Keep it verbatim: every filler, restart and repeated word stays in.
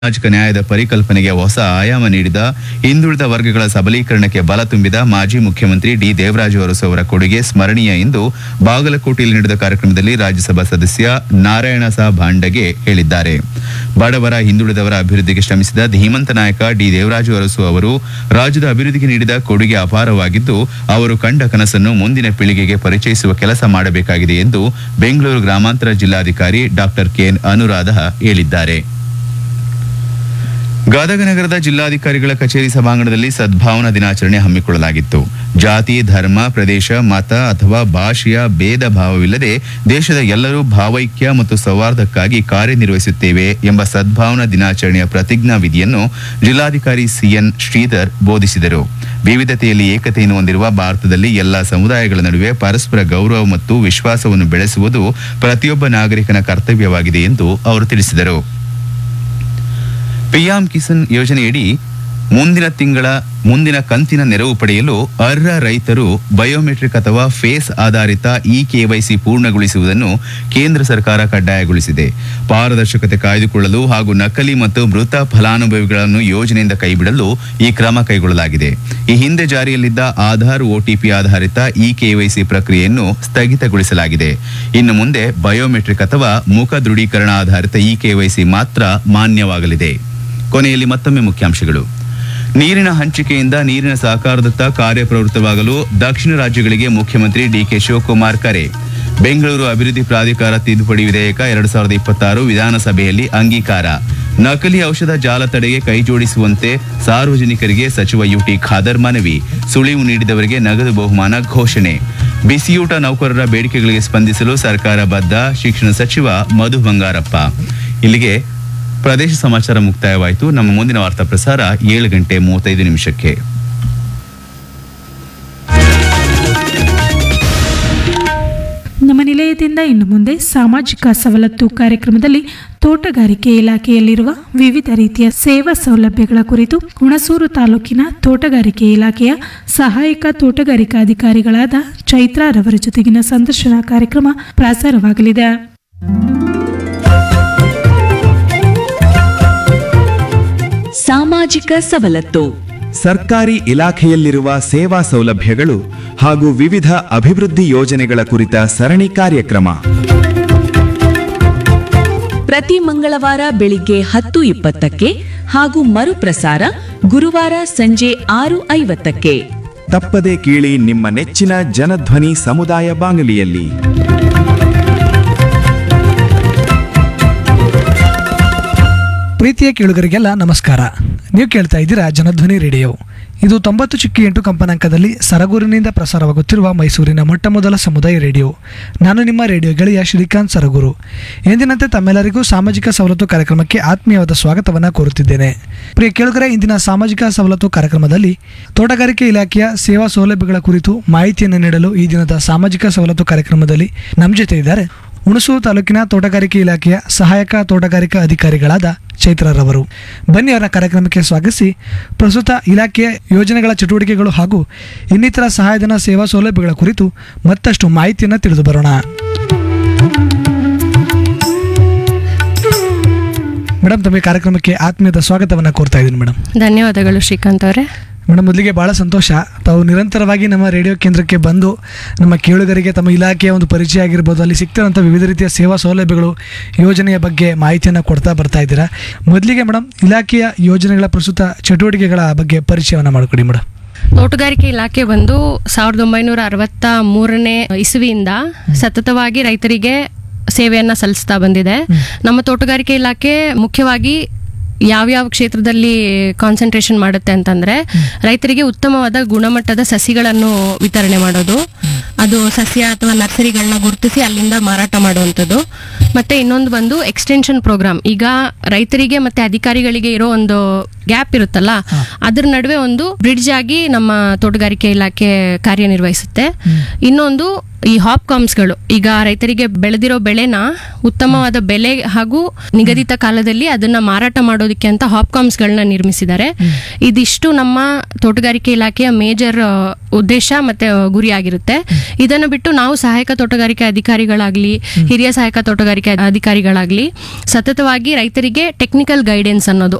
ಸಾಮಾಜಿಕ ನ್ಯಾಯದ ಪರಿಕಲ್ಪನೆಗೆ ಹೊಸ ಆಯಾಮ ನೀಡಿದ ಹಿಂದುಳಿದ ವರ್ಗಗಳ ಸಬಲೀಕರಣಕ್ಕೆ ಬಲ ತುಂಬಿದ ಮಾಜಿ ಮುಖ್ಯಮಂತ್ರಿ ಡಿ ದೇವರಾಜು ಅರಸು ಅವರ ಕೊಡುಗೆ ಸ್ಮರಣೀಯ ಎಂದು ಬಾಗಲಕೋಟೆಯಲ್ಲಿ ನಡೆದ ಕಾರ್ಯಕ್ರಮದಲ್ಲಿ ರಾಜ್ಯಸಭಾ ಸದಸ್ಯ ನಾರಾಯಣ ಸಾ ಭಾಂಡಗೆ ಹೇಳಿದ್ದಾರೆ. ಬಡವರ ಹಿಂದುಳಿದವರ ಅಭಿವೃದ್ಧಿಗೆ ಶ್ರಮಿಸಿದ ಧೀಮಂತ ನಾಯಕ ಡಿ ದೇವರಾಜು ಅರಸು ಅವರು ರಾಜ್ಯದ ಅಭಿವೃದ್ಧಿಗೆ ನೀಡಿದ ಕೊಡುಗೆ ಅಪಾರವಾಗಿದ್ದು, ಅವರು ಕಂಡ ಕನಸನ್ನು ಮುಂದಿನ ಪೀಳಿಗೆಗೆ ಪರಿಚಯಿಸುವ ಕೆಲಸ ಮಾಡಬೇಕಾಗಿದೆ ಎಂದು ಬೆಂಗಳೂರು ಗ್ರಾಮಾಂತರ ಜಿಲ್ಲಾಧಿಕಾರಿ ಡಾಕ್ಟರ್ ಕೆಎನ್ ಅನುರಾಧ ಹೇಳಿದ್ದಾರೆ. ಗದಗ ನಗರದ ಜಿಲ್ಲಾಧಿಕಾರಿಗಳ ಕಚೇರಿ ಸಭಾಂಗಣದಲ್ಲಿ ಸದ್ಭಾವನಾ ದಿನಾಚರಣೆ ಹಮ್ಮಿಕೊಳ್ಳಲಾಗಿತ್ತು. ಜಾತಿ, ಧರ್ಮ, ಪ್ರದೇಶ, ಮತ ಅಥವಾ ಭಾಷೆಯ ಭೇದ ಭಾವವಿಲ್ಲದೆ ದೇಶದ ಎಲ್ಲರೂ ಭಾವೈಕ್ಯ ಮತ್ತು ಸೌಹಾರ್ದಕ್ಕಾಗಿ ಕಾರ್ಯನಿರ್ವಹಿಸುತ್ತೇವೆ ಎಂಬ ಸದ್ಭಾವನಾ ದಿನಾಚರಣೆಯ ಪ್ರತಿಜ್ಞಾ ವಿಧಿಯನ್ನು ಜಿಲ್ಲಾಧಿಕಾರಿ ಸಿಎನ್ ಶ್ರೀಧರ್ ಬೋಧಿಸಿದರು. ವಿವಿಧತೆಯಲ್ಲಿ ಏಕತೆಯನ್ನು ಹೊಂದಿರುವ ಭಾರತದಲ್ಲಿ ಎಲ್ಲಾ ಸಮುದಾಯಗಳ ನಡುವೆ ಪರಸ್ಪರ ಗೌರವ ಮತ್ತು ವಿಶ್ವಾಸವನ್ನು ಬೆಳೆಸುವುದು ಪ್ರತಿಯೊಬ್ಬ ನಾಗರಿಕನ ಕರ್ತವ್ಯವಾಗಿದೆ ಎಂದು ಅವರು ತಿಳಿಸಿದರು. ಪಿಎಂ ಕಿಸಾನ್ ಯೋಜನೆಯಡಿ ಮುಂದಿನ ತಿಂಗಳ ಮುಂದಿನ ಕಂತಿನ ನೆರವು ಪಡೆಯಲು ಅರ್ಹ ರೈತರು ಬಯೋಮೆಟ್ರಿಕ್ ಅಥವಾ ಫೇಸ್ ಆಧಾರಿತ ಇ ಕೆವೈಸಿ ಪೂರ್ಣಗೊಳಿಸುವುದನ್ನು ಕೇಂದ್ರ ಸರ್ಕಾರ ಕಡ್ಡಾಯಗೊಳಿಸಿದೆ. ಪಾರದರ್ಶಕತೆ ಕಾಯ್ದುಕೊಳ್ಳಲು ಹಾಗೂ ನಕಲಿ ಮತ್ತು ಮೃತ ಫಲಾನುಭವಿಗಳನ್ನು ಯೋಜನೆಯಿಂದ ಕೈಬಿಡಲು ಈ ಕ್ರಮ ಕೈಗೊಳ್ಳಲಾಗಿದೆ. ಈ ಹಿಂದೆ ಜಾರಿಯಲ್ಲಿದ್ದ ಆಧಾರ್ ಒಟಿಪಿ ಆಧಾರಿತ ಇ ಕೆವೈಸಿ ಪ್ರಕ್ರಿಯೆಯನ್ನು ಸ್ಥಗಿತಗೊಳಿಸಲಾಗಿದೆ. ಇನ್ನು ಮುಂದೆ ಬಯೋಮೆಟ್ರಿಕ್ ಅಥವಾ ಮುಖ ದೃಢೀಕರಣ ಆಧಾರಿತ ಇ ಕೆವೈಸಿ ಮಾತ್ರ ಮಾನ್ಯವಾಗಲಿದೆ. ಕೊನೆಯಲ್ಲಿ ಮತ್ತೊಮ್ಮೆ ಮುಖ್ಯಾಂಶಗಳು. ನೀರಿನ ಹಂಚಿಕೆಯಿಂದ ನೀರಿನ ಸಹಕಾರದತ್ತ ಕಾರ್ಯಪ್ರವೃತ್ತವಾಗಲು ದಕ್ಷಿಣ ರಾಜ್ಯಗಳಿಗೆ ಮುಖ್ಯಮಂತ್ರಿ ಡಿಕೆ ಶಿವಕುಮಾರ್ ಕರೆ. ಬೆಂಗಳೂರು ಅಭಿವೃದ್ಧಿ ಪ್ರಾಧಿಕಾರ ತಿದ್ದುಪಡಿ ವಿಧೇಯಕ ಎರಡ್ ಸಾವಿರದ ಇಪ್ಪತ್ತಾರು ವಿಧಾನಸಭೆಯಲ್ಲಿ ಅಂಗೀಕಾರ. ನಕಲಿ ಔಷಧ ಜಾಲ ತಡೆಗೆ ಕೈಜೋಡಿಸುವಂತೆ ಸಾರ್ವಜನಿಕರಿಗೆ ಸಚಿವ ಯುಟಿ ಖಾದರ್ ಮನವಿ. ಸುಳಿವು ನೀಡಿದವರಿಗೆ ನಗದು ಬಹುಮಾನ ಘೋಷಣೆ. ಬಿಸಿಯೂಟ ನೌಕರರ ಬೇಡಿಕೆಗಳಿಗೆ ಸ್ಪಂದಿಸಲು ಸರ್ಕಾರ ಬದ್ಧ. ಶಿಕ್ಷಣ ಸಚಿವ ಮಧು ಬಂಗಾರಪ್ಪ. ಇಲ್ಲಿಗೆ ಪ್ರದೇಶ ಸಮಾಚಾರ ಮುಕ್ತಾಯವಾಯಿತು. ನಮ್ಮ ಮುಂದಿನ ವಾರ್ತಾ ಪ್ರಸಾರ ಏಳು ಗಂಟೆ ಮೂವತ್ತೈದು ನಿಮಿಷಕ್ಕೆ. ನಮ್ಮ ನಿಲಯದಿಂದ ಇನ್ನು ಮುಂದೆ ಸಾಮಾಜಿಕ ಸವಲತ್ತು ಕಾರ್ಯಕ್ರಮದಲ್ಲಿ ತೋಟಗಾರಿಕೆ ಇಲಾಖೆಯಲ್ಲಿರುವ ವಿವಿಧ ರೀತಿಯ ಸೇವಾ ಸೌಲಭ್ಯಗಳ ಕುರಿತು ಹುಣಸೂರು ತಾಲೂಕಿನ ತೋಟಗಾರಿಕೆ ಇಲಾಖೆಯ ಸಹಾಯಕ ತೋಟಗಾರಿಕಾಧಿಕಾರಿಗಳಾದ ಚೈತ್ರಾ ರವರ ಜೊತೆಗಿನ ಸಂದರ್ಶನ ಕಾರ್ಯಕ್ರಮ ಪ್ರಸಾರವಾಗಲಿದೆ. ಸಾಮಾಜಿಕ ಸವಲತ್ತು ಸರ್ಕಾರಿ ಇಲಾಖೆಯಲ್ಲಿರುವ ಸೇವಾ ಸೌಲಭ್ಯಗಳು ಹಾಗೂ ವಿವಿಧ ಅಭಿವೃದ್ಧಿ ಯೋಜನೆಗಳ ಕುರಿತ ಸರಣಿ ಕಾರ್ಯಕ್ರಮ ಪ್ರತಿ ಮಂಗಳವಾರ ಬೆಳಿಗ್ಗೆ ಹತ್ತು ಇಪ್ಪತ್ತಕ್ಕೆ ಹಾಗೂ ಮರುಪ್ರಸಾರ ಗುರುವಾರ ಸಂಜೆ ಆರು ಐವತ್ತಕ್ಕೆ. ತಪ್ಪದೆ ಕೇಳಿ ನಿಮ್ಮ ನೆಚ್ಚಿನ ಜನಧ್ವನಿ ಸಮುದಾಯ ಬಾನುಲಿಯಲ್ಲಿ. ಪ್ರೀತಿಯ ಕೇಳುಗರಿಗೆಲ್ಲ ನಮಸ್ಕಾರ. ನೀವು ಕೇಳ್ತಾ ಇದ್ದೀರಾ ಜನಧ್ವನಿ ರೇಡಿಯೋ. ಇದು ತೊಂಬತ್ತು ಚಿಕ್ಕಿ ಎಂಟು ಕಂಪನಾಂಕದಲ್ಲಿ ಸರಗೂರಿನಿಂದ ಪ್ರಸಾರವಾಗುತ್ತಿರುವ ಮೈಸೂರಿನ ಮೊಟ್ಟ ಮೊದಲ ಸಮುದಾಯ ರೇಡಿಯೋ. ನಾನು ನಿಮ್ಮ ರೇಡಿಯೋ ಗೆಳೆಯ ಶ್ರೀಕಾಂತ್ ಸರಗೂರು. ಎಂದಿನಂತೆ ತಮ್ಮೆಲ್ಲರಿಗೂ ಸಾಮಾಜಿಕ ಸವಲತ್ತು ಕಾರ್ಯಕ್ರಮಕ್ಕೆ ಆತ್ಮೀಯವಾದ ಸ್ವಾಗತವನ್ನು ಕೋರುತ್ತಿದ್ದೇನೆ. ಪ್ರಿಯ ಕೇಳುಗರೆ, ಇಂದಿನ ಸಾಮಾಜಿಕ ಸವಲತ್ತು ಕಾರ್ಯಕ್ರಮದಲ್ಲಿ ತೋಟಗಾರಿಕೆ ಇಲಾಖೆಯ ಸೇವಾ ಸೌಲಭ್ಯಗಳ ಕುರಿತು ಮಾಹಿತಿಯನ್ನು ನೀಡಲು ಈ ದಿನದ ಸಾಮಾಜಿಕ ಸವಲತ್ತು ಕಾರ್ಯಕ್ರಮದಲ್ಲಿ ನಮ್ಮ ಜೊತೆ ಇದ್ದಾರೆ ಹುಣಸೂರು ತಾಲೂಕಿನ ತೋಟಗಾರಿಕೆ ಇಲಾಖೆಯ ಸಹಾಯಕ ತೋಟಗಾರಿಕಾ ಅಧಿಕಾರಿಗಳಾದ ಚೈತ್ರರವರು. ಬನ್ನಿ ಅವರ ಕಾರ್ಯಕ್ರಮಕ್ಕೆ ಸ್ವಾಗತಿಸಿ ಪ್ರಸ್ತುತ ಇಲಾಖೆಯ ಯೋಜನೆಗಳ ಚಟುವಟಿಕೆಗಳು ಹಾಗೂ ಇನ್ನಿತರ ಸಹಾಯಧನ ಸೇವಾ ಸೌಲಭ್ಯಗಳ ಕುರಿತು ಮತ್ತಷ್ಟು ಮಾಹಿತಿಯನ್ನು ತಿಳಿದು ಬರೋಣ. ಮೇಡಮ್, ತಮಗೆ ಕಾರ್ಯಕ್ರಮಕ್ಕೆ ಆತ್ಮೀಯದ ಸ್ವಾಗತವನ್ನು ಕೋರ್ತಾ ಇದ್ದೀನಿ ಮೇಡಮ್. ಧನ್ಯವಾದಗಳು ಶ್ರೀಕಾಂತ್ ಅವರೇ. ಮೇಡಮ್, ಮೊದಲಿಗೆ ಭಾಳ ಸಂತೋಷ, ತಾವು ನಿರಂತರವಾಗಿ ನಮ್ಮ ರೇಡಿಯೋ ಕೇಂದ್ರಕ್ಕೆ ಬಂದು ನಮ್ಮ ಕೇಳುಗರಿಗೆ ತಮ್ಮ ಇಲಾಖೆಯ ಒಂದು ಪರಿಚಯ ಆಗಿರ್ಬೋದು, ಅಲ್ಲಿ ಸಿಗ್ತಿರೋಂಥ ವಿವಿಧ ರೀತಿಯ ಸೇವಾ ಸೌಲಭ್ಯಗಳು, ಯೋಜನೆಯ ಬಗ್ಗೆ ಮಾಹಿತಿಯನ್ನು ಕೊಡ್ತಾ ಬರ್ತಾ ಇದ್ದೀರಾ. ಮೊದಲಿಗೆ ಮೇಡಮ್, ಇಲಾಖೆಯ ಯೋಜನೆಗಳ ಪ್ರಸ್ತುತ ಚಟುವಟಿಕೆಗಳ ಬಗ್ಗೆ ಪರಿಚಯವನ್ನು ಮಾಡಿಕೊಡಿ ಮೇಡಮ್. ತೋಟಗಾರಿಕೆ ಇಲಾಖೆ ಬಂದು ಸಾವಿರದ ಒಂಬೈನೂರ ಅರವತ್ತ ಮೂರನೇ ಇಸುವಿಯಿಂದ ಸತತವಾಗಿ ರೈತರಿಗೆ ಸೇವೆಯನ್ನು ಸಲ್ಲಿಸ್ತಾ ಬಂದಿದೆ. ನಮ್ಮ ತೋಟಗಾರಿಕೆ ಇಲಾಖೆ ಮುಖ್ಯವಾಗಿ ಯಾವ್ಯಾವ ಕ್ಷೇತ್ರದಲ್ಲಿ ಕಾನ್ಸಂಟ್ರೇಷನ್ ಮಾಡುತ್ತೆ ಅಂತಂದ್ರೆ, ರೈತರಿಗೆ ಉತ್ತಮವಾದ ಗುಣಮಟ್ಟದ ಸಸಿಗಳನ್ನು ವಿತರಣೆ ಮಾಡೋದು, ಅದು ಸಸ್ಯ ಅಥವಾ ನರ್ಸರಿಗಳನ್ನ ಗುರುತಿಸಿ ಅಲ್ಲಿಂದ ಮಾರಾಟ ಮಾಡುವಂಥದ್ದು. ಮತ್ತೆ ಇನ್ನೊಂದು ಬಂದು ಎಕ್ಸ್ಟೆನ್ಷನ್ ಪ್ರೋಗ್ರಾಮ್. ಈಗ ರೈತರಿಗೆ ಮತ್ತೆ ಅಧಿಕಾರಿಗಳಿಗೆ ಇರೋ ಒಂದು ಗ್ಯಾಪ್ ಇರುತ್ತಲ್ಲ ಅದ್ರ ನಡುವೆ ಒಂದು ಬ್ರಿಡ್ಜ್ ಆಗಿ ನಮ್ಮ ತೋಟಗಾರಿಕೆ ಇಲಾಖೆ ಕಾರ್ಯನಿರ್ವಹಿಸುತ್ತೆ. ಇನ್ನೊಂದು ಈ ಹಾಪ್ಕಾಮ್ಸ್ಗಳು, ಈಗ ರೈತರಿಗೆ ಬೆಳೆದಿರೋ ಬೆಳೆನ ಉತ್ತಮವಾದ ಬೆಲೆ ಹಾಗೂ ನಿಗದಿತ ಕಾಲದಲ್ಲಿ ಅದನ್ನ ಮಾರಾಟ ಮಾಡೋದಕ್ಕೆ ಅಂತ ಹಾಪ್ಕಾಮ್ಸ್ಗಳನ್ನ ನಿರ್ಮಿಸಿದ್ದಾರೆ. ಇದಿಷ್ಟು ನಮ್ಮ ತೋಟಗಾರಿಕೆ ಇಲಾಖೆಯ ಮೇಜರ್ ಉದ್ದೇಶ ಮತ್ತೆ ಗುರಿಯಾಗಿರುತ್ತೆ. ಇದನ್ನು ಬಿಟ್ಟು ನಾವು ಸಹಾಯಕ ತೋಟಗಾರಿಕೆ ಅಧಿಕಾರಿಗಳಾಗ್ಲಿ, ಹಿರಿಯ ಸಹಾಯಕ ತೋಟಗಾರಿಕೆ ಅಧಿಕಾರಿಗಳಾಗ್ಲಿ ಸತತವಾಗಿ ರೈತರಿಗೆ ಟೆಕ್ನಿಕಲ್ ಗೈಡೆನ್ಸ್ ಅನ್ನೋದು,